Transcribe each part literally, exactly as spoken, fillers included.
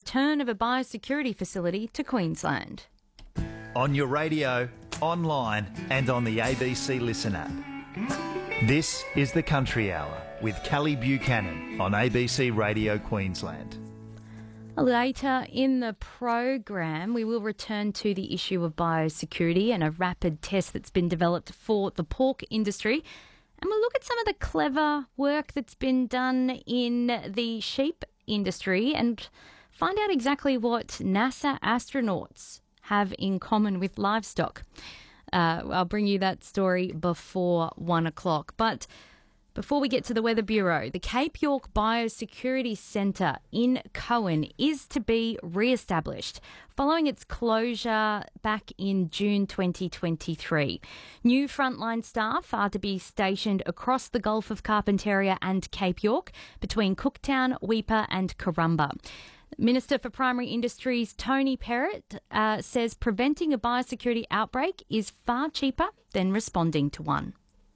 return of a biosecurity facility to Queensland. On your radio, online and on the A B C Listen app. This is the Country Hour with Kelly Buchanan on A B C Radio Queensland. Later in the program, we will return to the issue of biosecurity and a rapid test that's been developed for the pork industry. And we'll look at some of the clever work that's been done in the sheep industry and find out exactly what NASA astronauts have in common with livestock. Uh, I'll bring you that story before one o'clock. But before we get to the Weather Bureau, the Cape York Biosecurity Centre in Cowan is to be re-established following its closure back in June twenty twenty-three. New frontline staff are to be stationed across the Gulf of Carpentaria and Cape York between Cooktown, Weipa and Corumba. Minister for Primary Industries Tony Perrott uh, says preventing a biosecurity outbreak is far cheaper than responding to one.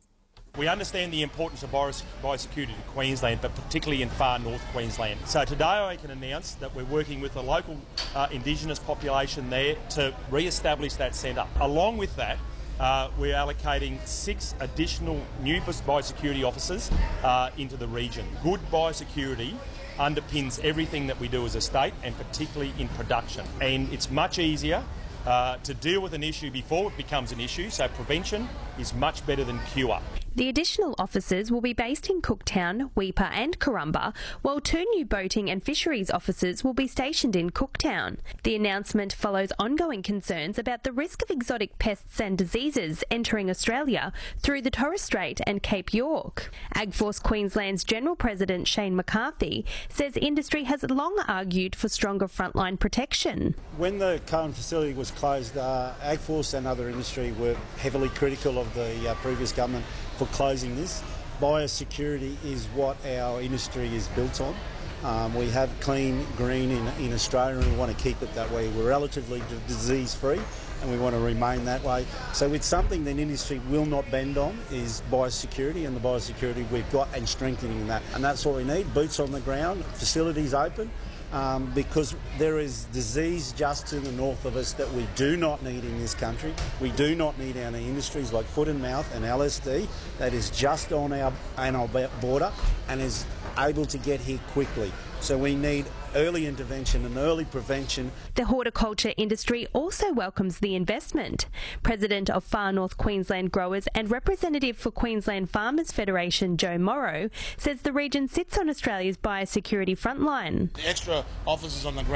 We understand the importance of biosecurity to Queensland, but particularly in far north Queensland. So today I can announce that we're working with the local uh, Indigenous population there to re-establish that centre. Along with that, uh, we're allocating six additional new biosecurity officers uh, into the region. Good biosecurity underpins everything that we do as a state, and particularly in production. And it's much easier uh, to deal with an issue before it becomes an issue, so prevention is much better than cure. The additional officers will be based in Cooktown, Weipa and Corumba, while two new boating and fisheries officers will be stationed in Cooktown. The announcement follows ongoing concerns about the risk of exotic pests and diseases entering Australia through the Torres Strait and Cape York. AgForce Queensland's General President Shane McCarthy says industry has long argued for stronger frontline protection. When the Cowan facility was closed, uh, AgForce and other industry were heavily critical of the uh, previous government for closing this. Biosecurity is what our industry is built on. Um, we have clean green in, in Australia and we want to keep it that way. We're relatively disease free and we want to remain that way. So it's something that industry will not bend on is biosecurity, and the biosecurity we've got and strengthening that. And that's what we need, boots on the ground, facilities open. Um, because there is disease just to the north of us that we do not need in this country. We do not need our industries like foot and mouth and L S D that is just on our, on our border and is able to get here quickly. So we need early intervention and early prevention. The horticulture industry also welcomes the investment. President of Far North Queensland Growers and representative for Queensland Farmers Federation Joe Morrow says the region sits on Australia's biosecurity frontline. The extra officers on the ground